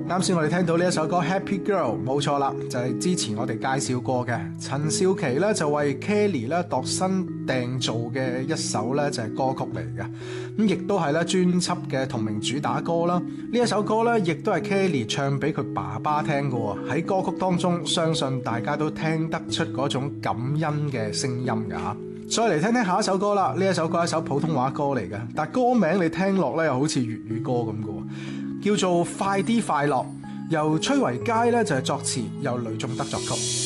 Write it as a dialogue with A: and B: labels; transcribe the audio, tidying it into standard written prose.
A: 啱先我哋聽到呢一首歌 Happy Girl， 冇錯啦，就係之前我哋介紹過嘅陳少琪咧就為 Kelly 咧度身訂造嘅一首咧就係歌曲嚟嘅，咁亦都係咧專輯嘅同名主打歌啦。呢一首歌咧亦都係 Kelly 唱俾佢爸爸聽嘅喎，喺歌曲當中相信大家都聽得出嗰種感恩嘅聲音㗎嚇。再嚟聽聽下一首歌啦，呢一首歌係一首普通話歌嚟嘅，但歌名你聽落咧又好似粵語歌咁嘅喎。叫做快啲快樂，由崔維佳咧就係作詞，由雷頌德作曲。